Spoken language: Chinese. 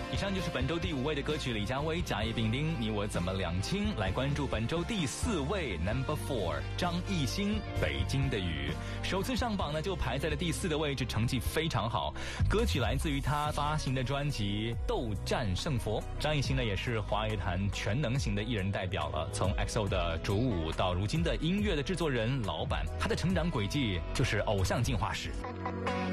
以上就是本周第5位的歌曲，李佳薇《甲乙丙丁你我怎么两清》。来关注本周第4位 Number 4张艺兴《北京的雨》，首次上榜呢就排在了第4的位置，成绩非常好。歌曲来自于他发行的专辑《斗战胜佛》。张艺兴呢也是华语坛全能型的艺人代表了，从 XO 的主舞到如今的音乐的制作人、老板，他的成长轨迹就是偶像进化史。